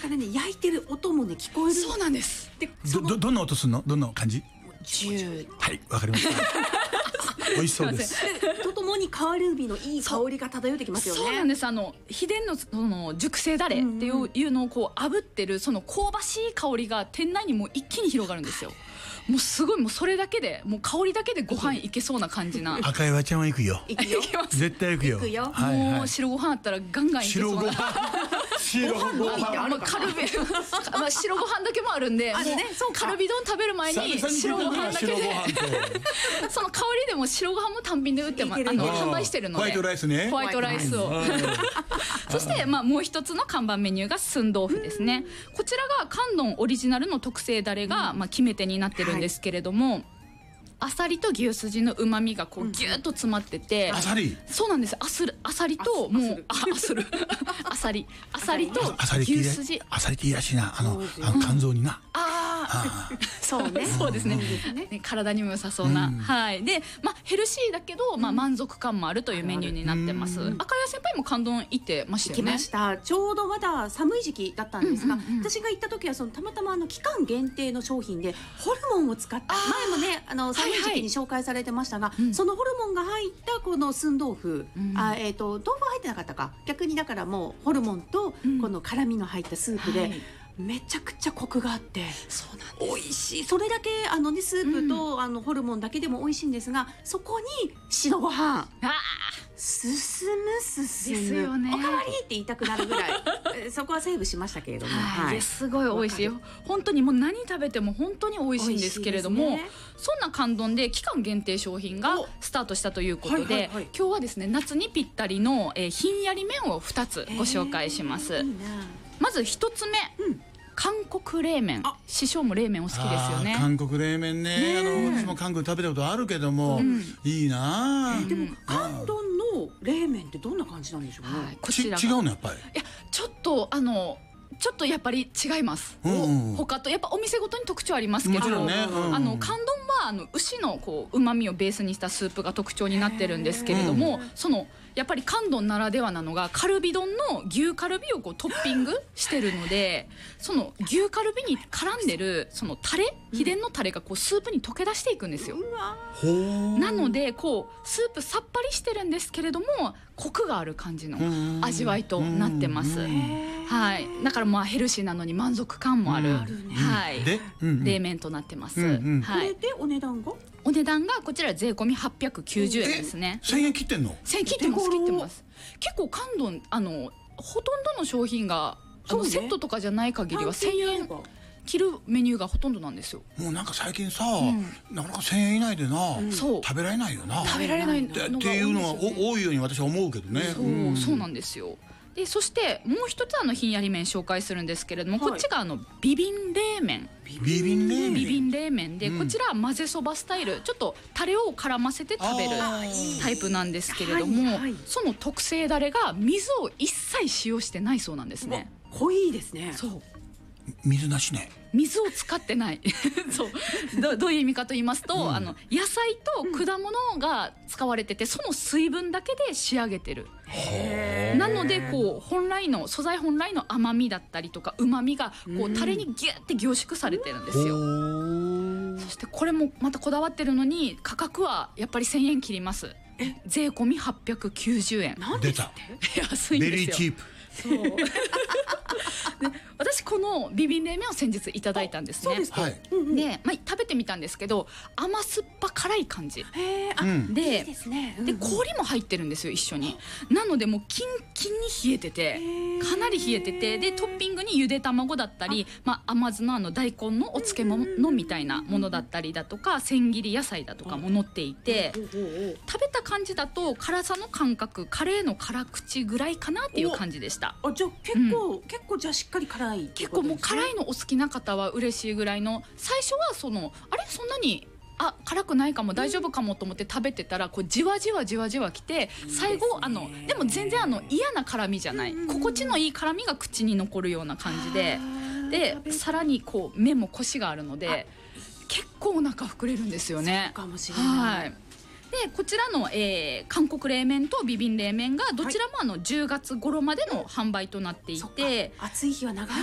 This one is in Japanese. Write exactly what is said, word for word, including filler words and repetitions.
からね、焼いてる音もね聞こえる。 そうなんです。 で、 どどどんな音するの？どんな感じ？ ジュー。 はい、わかりました。美味しそうです。 とともにカルビのいい香りが漂ってきますよね。 そうなんです。あの秘伝のその熟成ダレっていういうのをこう炙ってるその香ばしい香りが店内にもう一気に広がるんですよ。もうすごい、もうそれだけでもう香りだけでご飯いけそうな感じな。 赤岩ちゃんは行くよ。 行くよ。 絶対行くよ。 行くよ。 はいはい、 もう白ご飯あったらガンガンいけそうな。 白ご飯。白ご飯。 まあカルビ、まあ白ご飯だけもあるんで、もうカルビ丼食べる前に白ご飯だけで、その香りでも白ご飯も単品で売ってまあの販売してるので。 ホワイトライスね。 ホワイトライスを。そしてまあもう一つの看板メニューが寸豆腐ですね。こちらが関東オリジナルの特製ダレがまあ決め手になってるんですけれども。あさりと牛すじの旨味がこうギュッと詰まってて、 あさり、 そうなんです。あするあさりともうああするあさりあさりと牛すじ、 あさりっていいらしいな、あのあの肝臓にな。 ああ、 そうね。 そうですね。体にも良さそうな、はい。で、まあヘルシーだけどまあ満足感もあるというメニューになってます。赤谷先輩も関東行ってましたよね。 行きました。ちょうどまだ寒い時期だったんですが、私が行った時はそのたまたまあの期間限定の商品でホルモンを使った前もねあの寒い時期に紹介されてましたが、そのホルモンが入ったこの寸豆腐、あえっと豆腐は入ってなかったか、逆にだからもうホルモンとこの辛みの入ったスープで。めちゃくちゃコクがあって、 そうなんです、美味しい。それだけあのねスープと、うん、あのホルモンだけでも美味しいんですが、そこに白ご飯、あ進む進むですよね。おかわりって言いたくなるぐらいそこはセーブしましたけれども、 はい、はい、すごい美味しいよ。本当にもう何食べても本当に美味しいんですけれども、ね、そんな関東で期間限定商品がスタートしたということで、今日はですね夏にぴったりの、えー、ひんやり麺をふたつご紹介します。いいな。まず一つ目、うん、韓国冷麺。師匠も冷麺お好きですよね。 韓国冷麺ね、あの私も韓国食べたことあるけども、うん、いいな。 でも関東の冷麺ってどんな感じなんでしょうね。はい、 こちら違うのやっぱり。いやちょっとあのちょっとやっぱり違います。他とやっぱお店ごとに特徴ありますけど、あの関東はあの牛のこう旨味をベースにしたスープが特徴になってるんですけれども、そのやっぱり関東ならではなのがカルビ丼の牛カルビをこうトッピングしてるので、その牛カルビに絡んでるそのタレ、秘伝のタレがこうスープに溶け出していくんですよ。なのでこうスープさっぱりしてるんですけれどもコクがある感じの味わいとなってます。はい、だからまあヘルシーなのに満足感もある、はい冷麺となってます。これでお値段がお値段がこちら税込みはっぴゃくきゅうじゅうえんですね。 せんえん切ってんの？ せんえん切ってます切ってます。結構関東あのほとんどの商品があのセットとかじゃない限りはせんえん切るメニューがほとんどなんですよ。 もうなんか最近さ、なかなかせんえん以内でな食べられないよな。 食べられないのがっていうのは多いように私は思うけどね。 そうそうなんですよ。でそしてもう一つあのひんやり麺紹介するんですけれども、こっちがあのビビン冷麺。 ビビン冷麺。 ビビン冷麺で、こちらは混ぜそばスタイル、ちょっとタレを絡ませて食べるタイプなんですけれども、その特製ダレが水を一切使用してないそうなんですね。 濃いですね。 そう。 水なしね。 水を使ってないそうど, どういう意味かと言いますと、うん、あの野菜と果物が使われてて、その水分だけで仕上げてる。なのでこう本来の素材本来の甘みだったりとか旨みがこうタレにギュッて凝縮されてるんですよ。そしてこれもまたこだわってるのに価格はやっぱりせんえん切ります。税込みはっぴゃくきゅうじゅうえん。 なんですって？ 安いんですよ。 ベリーチープ。 そうで私このビビン冷麺を先日いただいたんですね。 そうですか。 で、まあ、食べてみたんですけど甘酸っぱ辛い感じで、で氷も入ってるんですよ一緒に。なのでもうキンキンに冷えてて、かなり冷えてて、でトッピングにゆで卵だったり、まあ、甘酢のあの大根のお漬物みたいなものだったりだとか千切り野菜だとかも乗っていて、食べた感じだと辛さの感覚カレーの辛口ぐらいかなっていう感じでした。 あ、じゃあ結構、うん、結構じゃあしっかり辛い、 結構もう辛いのお好きな方は嬉しいぐらいの。最初はそのあれそんなにあ辛くないかも大丈夫かもと思って食べてたら、こうじわじわじわじわきて、最後あのでも全然あの嫌な辛みじゃない、心地のいい辛みが口に残るような感じで、でさらにこう麺もコシがあるので結構お腹膨れるんですよね。 そうかもしれない。 はい。でこちらの、えー、韓国冷麺とビビン冷麺がどちらもあのじゅうがつ頃までの販売となっていて、 暑い日は長い